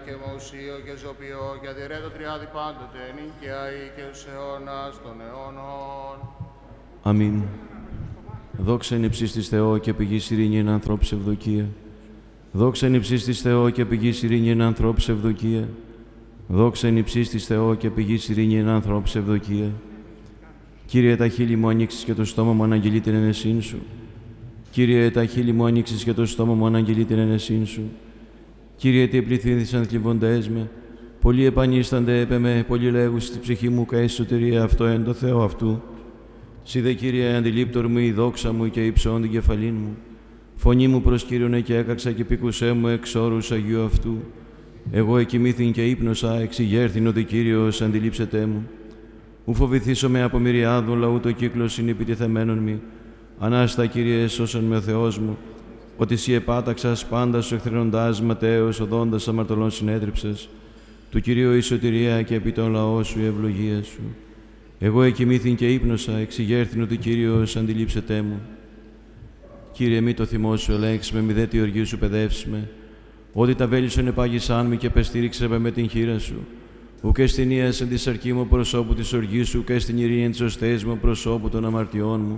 και μουσείο και ζωπιό και αδειρέτο τριάδι πάντοτε νικιαή και ους αιώνας των αιώνων. Αμήν. Δόξα εν υψίστης Θεό και πηγής ειρήνη εν ανθρώπους ευδοκία. Δόξα εν υψίστης Θεό και πηγής ειρήνη εν ανθρώπους ευδοκία. Δόξα εν υψίστης Θεό και πηγής ειρήνη εν ανθρώπους ευδοκία. Κύριε, τα χείλη μου ανοίξεις και το στόμα μου αναγγελεί την ενεσύν σου. Κύριε, τα χείλη μου ανοίξεις και το στόμα μου αναγγελεί την ενεσύν σου. Κύριε, τι επληθύνθησαν θλιβοντές με, πολλοί επανίστανται έπε με, πολλοί λέγουν στη ψυχή μου καί σωτηρία αυτό εν το Θεό αυτού. Συ δε, Κύριε, αντιλήπτορ μου η δόξα μου και υψών την κεφαλήν μου. Φωνή μου προς Κύριον και έκαξα και πήκουσέ μου εξ όρους Αγίου αυτού. Εγώ εκοιμήθην και ύπνοσα, εξηγέρθην ότι Κύριος αντιλήψετέ μου. Ου φοβηθήσω με από μυριάδων λαού το κύκλος είναι επιτιθεμένον μη. Ανάστα, Κύριε, σώσον με ο Θεός μου, ότι σοι επάταξας πάντα σου εχθρενοντάς ματέως οδόντας αμαρτωλών συνέτριψες. Του Κυρίου η σωτηρία και επί τον λαό σου η ευλογία σου. Εγώ εκοιμήθην και ύπνοσα, εξηγέρθην ότι Κύριος αντιλήψετέ μου. Κύριε, μη το θυμό σου ελέγξεις με, μη δε τη οργή σου παιδεύσεις με. Ότι τα βέλη σου ενεπάγησάν με και πεστήριξε με την χείρα σου. Ουκ στην ίας εν τη σαρκή μου προσώπου της οργής σου, και στην ειρήνη εν της οστές μου προσώπου των αμαρτιών μου.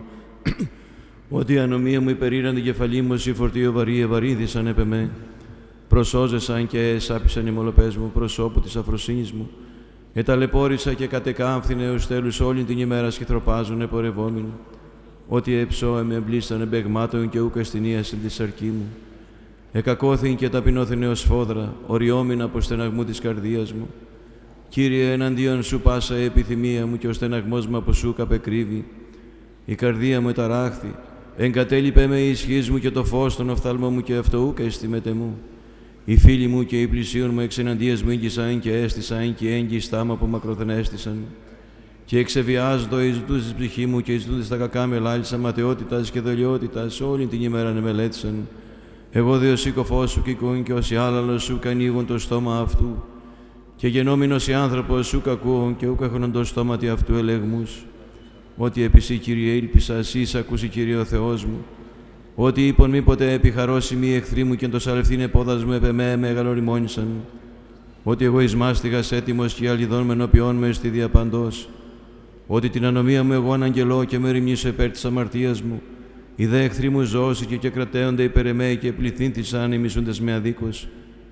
Ότι η ανομία μου υπερήραν την κεφαλή μου, εσύ φορτίο βαρύ ευαρύδισαν επ' εμέ. Προσώζεσαν και εσάπησαν οι μολοπές μου προσώπου της αφροσύνης μου. Εταλαιπώρησα και κατεκάμφθην έως τέλους όλη την ημέρα σχηθροπάζουν επορευόμενοι. Ότι έψω εμπλήσαν εμπεγμάτων και ούκα στην ίαση τη σαρκή μου. Εκακώθην και ταπεινώθην έως φόδρα, οριόμην από στεναγμού της καρδίας μου. Κύριε, εναντίον σου πάσα η επιθυμία μου και ο στεναγμός μου από σου καπεκρύβει. Η καρδία μου εταράχθη, εγκατέλειπε με η ισχύς μου και το φως των οφθάλμων μου και αυτό ούκα εστιμέτε μου. Οι φίλοι μου και οι πλησίων μου εξεναντίας μου ήγγισαν και έστησαν και έγκυστά μου από μακροθεν έστησαν. Και εξεβιάζοντο εις ζητούς της ψυχή μου και εις ζητούντες τα κακά με λάλησαν ματαιότητας και δολιότητας όλη την ημέρα μελέτησαν. Εγώ δε ο σύκοφός σου κοικούν και ως οι άλλαλος σου κανίγουν το στόμα αυτού. Και γενόμενος οι άνθρωπος σου κακούουν και ούκ έχουν το στόματι αυτού ελεγμούς. Ότι επί σύ, Κύριε, ήλπισα, σεις ακούσει, Κύριε, ο Θεός μου. Ότι είπον μήποτε επιχαρώσιμοι οι εχθροί μου και το σαλευθύν επόδας μου επ' εμέ μεγαλοριμόνησαν. Ότι εγώ εις μάστιγας έτοιμος και αλιδών με ενώπιόν με στη διαπαντός. Ότι την ανομία μου εγώ αναγγελώ και με ρημνήσω υπέρ της αμαρτίας μου. Οι δε εχθροί μου ζώσηκε και κρατέονται υπέρ εμέ και πληθύνθησαν οι μισούντες με αδίκως.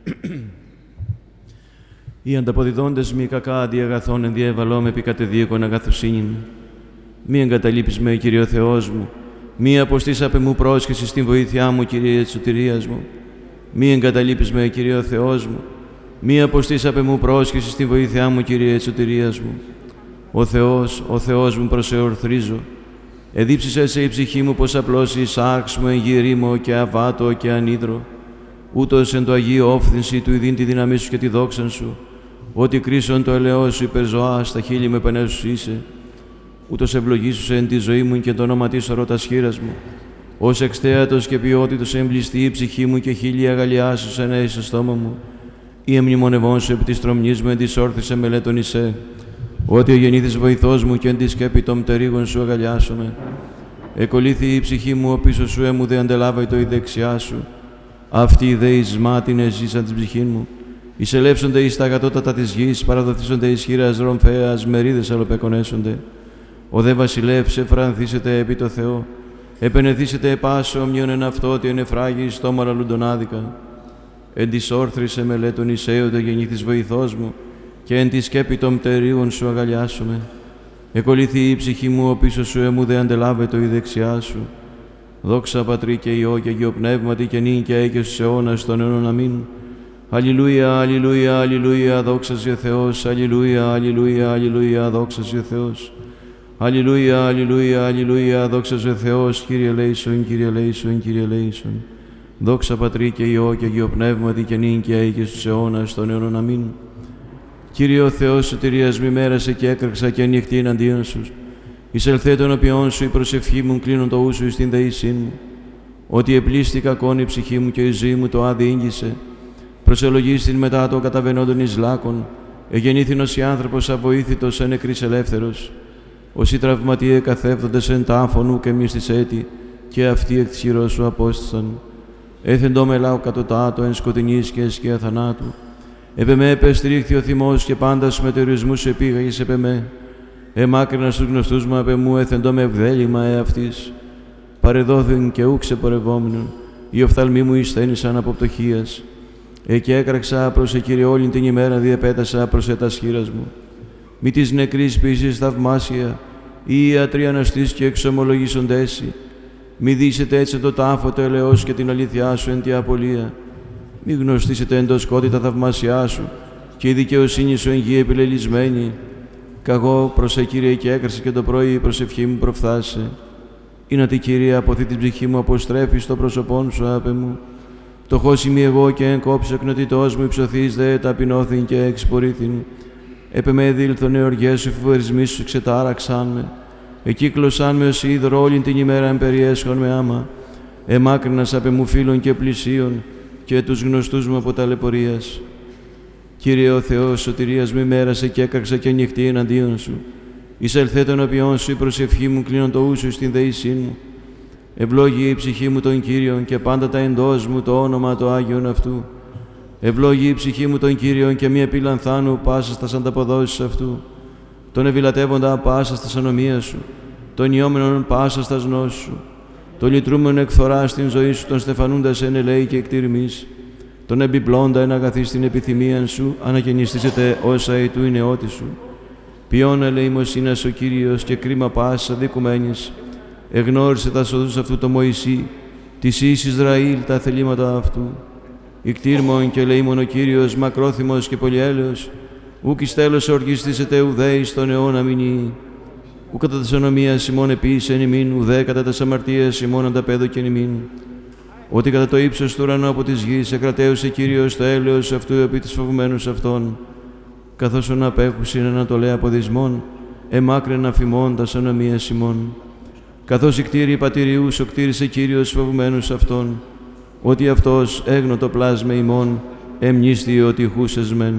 Οι ανταποδιδόντες μη κακά αντί αγαθών ενδιέβαλό με επί κατεδίωκον αγαθοσύνην. Μη εγκαταλείπεις με, Κύριε ο Θεός μου. Μη αποστείς απ' εμού πρόσχεση στην βοήθειά μου, Κύριε της σωτηρίας μου. Μη εγκαταλείπεις με, Κύριε ο Θεός μου. Μη αποστείς απ' εμού πρόσχεση στην βοήθειά μου, Κύριε της σωτηρίας μου. Ο Θεός μου προσεορθρίζω. Εδίψησέ σε η ψυχή μου πως απλώς εις άρχς μου εγγυρήμω και αβάτω και ανίδρο. Ούτως εν το Αγίο όφθυνση του ειδήν τη δύναμή σου και τη δόξαν σου. Ότι κρίσον το ελαιό σου υπερζωά στα χείλη με επενέσου είσαι. Ούτως ευλογήσουσε εν τη ζωή μου και το όνομα της ορώτας χείρας μου. Ως εξτέατος και ποιότητος εμπλιστεί η ψυχή μου και χίλια αγαλιάσουσεν εις στο στόμα μου. Ή εμνημονευών σου επί της τρομνής μου εν της όρθισε μελέτων εισέ. Ότι ο γεννήθης βοηθός μου και εν τη σκέπη των πτερίγων σου αγαλιάσομαι. Εκολύθη η ψυχή μου, ο πίσω σου έμου δε αντελάβαιτο η δεξιά σου. Αυτοί δε εις μάτιν εζήσαν την ψυχή μου. Εισελεύσονται εις τα κατώτατα της γης, παραδοθήσονται εις χείρας ρομφέας, μερίδες αλλοπεκονέσονται. Ο δε βασιλεύς εφρανθήσεται επί το Θεό. Επενεθήσεται επάσο ομοιον εν αυτό ότι ενεφράγει στόμα λαλούντον άδικα. Εν της όρθρισε μελέτων εισέονται γεννήθης βοηθός μου και εν τη σκέπη των πτερίγων σου αγαλιάσομαι. Εκολυθεί η ψυχή μου, ο πίσω σου έμου δε αντελάβετο η δεξιά σου. Δόξα Πατρί και Υιό και Αγίο Πνεύματι και νυν και αεί στους αιώνας των αιώνων. Αμήν. Αλληλούια, αλληλούια, αλληλούια, δόξα σε Θεός. Αλληλούια, αλληλούια, αλληλούια, δόξα σε Θεός. Αλληλούια, αλληλούια, αλληλούια, δόξα σε Θεός. Κύριε ελέησον, Κύριε ελέησον, Κύριε ελέησον. Δόξα Πατρί και Υιό και Αγίο Πνεύματι και νυν και αεί στους αιώνας των αιώνων. Αμήν. Κύριε ο Θεός σωτηρίας μη μέρασε και έκραξα και ανοιχτή εναντίον σου. Εισελθέ των οποίων σου η προσευχή μου, κλείνω το ούσου εις την δεήσήν μου. Ότι επλήστη κακόν η ψυχή μου και η ζωή μου το άδει ήγγισε. Προσελογίστην μετά το καταβαινόντων εις λάκων. Εγεννήθηνος η άνθρωπος αβοήθητος εν νεκρής ελεύθερος. Όσοι τραυματίε καθεύδοντες εν τάφωνου και μη στις έτη, και αυτοί εκ της χειρός σου απόστησαν. Έθεντο μελάω κατωτάτο εν σκοτεινής και σκία θανάτου. Επ' εμέ επεστρίχθη ο θυμός και πάντα στους μετεωρισμούς επήγαγες επ' εμέ. Εμάκρινα στους γνωστούς μου απ' εμού έθεντο με ευδέλημα εαυτής. Παρεδόθην και ου ξεπορευόμενον, οι οφθαλμοί μου εισθένησαν από πτωχίας. Εκεί έκραξα προς Κύριε όλην την ημέρα, διεπέτασα προς ετας χείρας μου. Μη της νεκρής ποιησης θαυμάσια, οι ιατροί αναστείς και εξομολογήσοντέσι. Μη δείσετε έτσι το τάφο το ελεός και την αλήθειά σου εν τη απολία. Μη γνωστήσετε εν το σκότη τα θαυμάσια σου και η δικαιοσύνη σου εν γη επιλελισμένη. Καγώ προς Κύριε και έκρασε και το πρωί η προσευχή μου προφθάσε. Είναι τη Κυρία αποθεί την ψυχή μου, αποστρέφει στο πρόσωπόν σου άπε μου. Φτωχός είμαι εγώ και εν κόψω εκνοτητός μου υψωθείς δε ταπεινώθην και εξπορήθην. Επ' εμέ δήλθον εωργές σου φοβερισμοί σου ξετάραξαν με. Εκύκλωσαν με ως είδωρο όλην την ημέρα εμπεριέσχον με άμα. Εμάκρυνας απ' εμού φίλων και πλησίων και τους γνωστούς μου από ταλαιπωρίας. Κύριε ο Θεός σωτηρίας μη μέρασε και έκραξα και νυχτή εναντίον σου. Εισελθέ τον απειών σου η προσευχή μου, κλείνον το ούσου στην δεήσή μου. Ευλόγη η ψυχή μου τον Κύριον και πάντα τα εντός μου το όνομα το Άγιον αυτού. Ευλόγη η ψυχή μου τον Κύριον και μη επιλανθάνου πάσα στα ανταποδόσεις αυτού. Τον ευηλατεύοντα πάσα στα ανομία σου, τον ιόμενον πάσα στα γνώσου σου. Τον λυτρούμενον εκθορά στην ζωή σου, τον στεφανούντας εν ελέη και εκτιρμής. Τον εμπιπλώντα εν αγαθή στην επιθυμίαν σου, ανακαινιστήσετε όσα η του η νεότη σου. Ποιόν ελεημοσύνας ο Κύριος και κρίμα πάσης αδικουμένης. Εγνώρισε τα σοδούς αυτού το Μωυσή, της εις Ισραήλ τα θελήματα αυτού. Ικτήρμον και ελεήμον ο Κύριος, μακρόθυμος και πολυέλεος, ούκ εις τέλος ορκιστήσετε ουδέ εις τον αιώνα μηνύει. Ου κατά τας ανομίας ημών επίσης εν ημίν, ουδέ κατά τας αμαρτίας ημών ανταπέδωκεν ημίν. Ότι κατά το ύψος του ουρανού από της γης εκρατέωσε Κύριος το έλεος αυτού επί της φοβουμένους αυτών. Καθώς ον απέχουσιν ανατολέ από δυσμών, εμάκρεν αφημών τας ανομίας ημών. Καθώς οι κτήριοι πατηριούς ο κτήρισε Κύριος φοβουμένους αυτών, ότι αυτός έγνωτο πλάσμε ημών, εμνίσθη ότι χούσες μεν.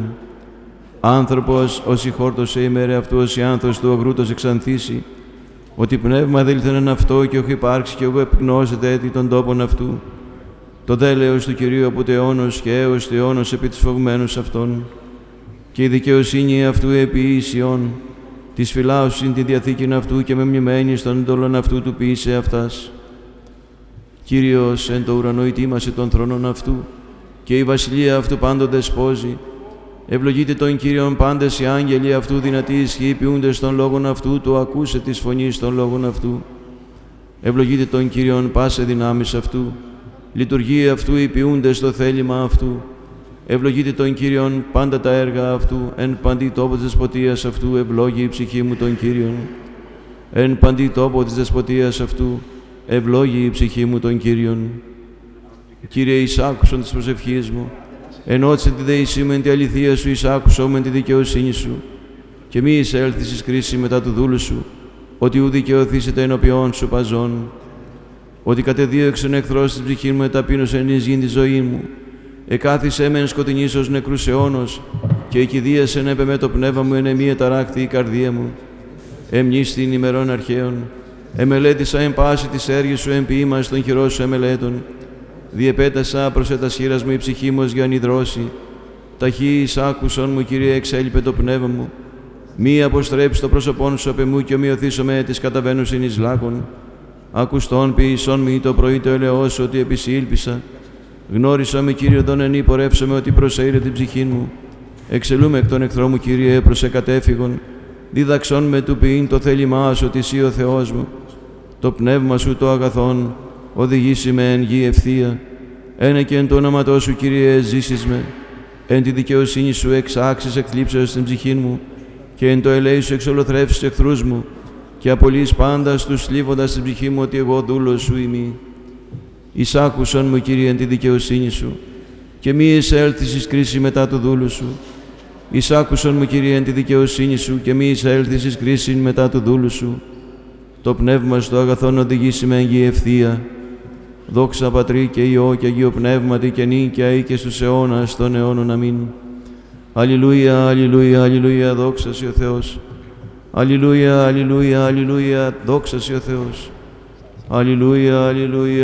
Άνθρωπος, όσοι χόρτωσε ημέρε αυτού, όσοι άνθος του αγρούτος εξανθήσει, ότι πνεύμα δήλθεν εν αυτό και όχι υπάρξει και ου επιγνώσετε έτη των τόπων αυτού. Το δέλεος του Κυρίου από αιώνος και έως αιώνος επί της φοβουμένους αυτών. Και η δικαιοσύνη αυτού επί Ισιών, της φυλάωσιν τη διαθήκην αυτού και μεμνημένη στον εντολών αυτού του ποιήσε αυτάς. Κύριος εν το ουρανό ητήμασε των θρόνων αυτού και η βασιλεία αυτού πάντοτε σπόζει. Ευλογείτε τον Κύριον πάντες οι άγγελοι αυτού δυνατοί ισχύοι ποιούντες των λόγων αυτού, το ακούσε της φωνής των λόγων αυτού. Ευλογείτε τον Κύριον πάσε δυνάμεις αυτού, λειτουργεί αυτού οι ποιούντες το θέλημα αυτού. Ευλογείτε τον Κύριον πάντα τα έργα αυτού, εν παντή τόπο της δεσποτείας αυτού, ευλόγη η ψυχή μου τον Κύριον. Εν παντή τόπο της δεσποτείας αυτού, ευλόγη η ψυχή μου τον Κύριον. Κύριε, εισάκουσον της προσευχής μου, ενώτισε τη δεήσή μου εν τη αληθεία σου, εισάκουσον με τη δικαιοσύνη σου, και μη εισέλθεις εις κρίση μετά του δούλου σου, ότι ου δικαιωθήσετε ενώπιόν σου παζών. Ότι κατεδίωξεν εχθρός της ψυχή μου, εταπείνωσεν εις γην τη ζωή μου. Εκάθισέ με εν σκοτεινής ως νεκρούς αιώνος, και εκηδίασεν έπε με το πνεύμα μου εν εμή εταράκτη η καρδία μου. Εμνίστην ημερών αρχαίων, εμελέτησα εν πάση της έργης σου, εν ποίημας των χειρών σου εμελέτων. Διεπέτασα προς ετας χείρας μου η ψυχή μου ως για νηδρώσει. Ταχύ εις άκουσον μου, Κύριε, εξέλιπε το πνεύμα μου. Μη αποστρέψει το πρόσωπόν σου απ' εμού και ομοιωθήσω με της καταβαίνουσιν εις λάκων. Ακουστών ποιησόν μη το πρωί το ελεός ότι επισήλπισα. Γνώρισα με, Κύριε, δον ενή πορεύσομαι ότι προσέειρε την ψυχή μου. Εξελούμε εκ των εχθρών μου, Κύριε, προς εκατέφυγον. Δίδαξόν με του ποιήν το θέλημά σου, ότι εσύ ο Θεός μου. Το πνεύμα σου το αγαθόν, οδηγήσει με εν γη ευθεία. Ένε και εν το όνοματό σου, Κύριε, ζήσεις με. Εν τη δικαιοσύνη σου εξάξεις εκθλίψεως στην ψυχή μου, και εν το ελέη σου εξολοθρεύσεις εχθρούς μου, και απολύεις πάντα τους θλίβοντας στην ψυχή μου ότι εγώ δούλος σου είμαι. Εισάκουσον μου, Κύριε, εν τη δικαιοσύνη σου, και μη εισέλθεις εις κρίση μετά του δούλου σου. Εισάκουσον μου, Κύριε, εν τη δικαιοσύνη σου, και μη εισέλθεις εις κρίση μετά του δούλου σου. Το πνεύμα στο αγαθόν οδηγήσει με εν γη ευθεία. Δόξα Πατρί και Υιό και Αγίο Πνεύματι και νίκαια ή και στους αιώνας των αιώνων. Αμήν. Αλληλούια, αλληλούια, αλληλούια, δόξα σοι ο Θεός. Αλληλούια, αλληλούια, αλληλούια, δόξα σοι ο Θεός. Αλληλούια, αλληλούια.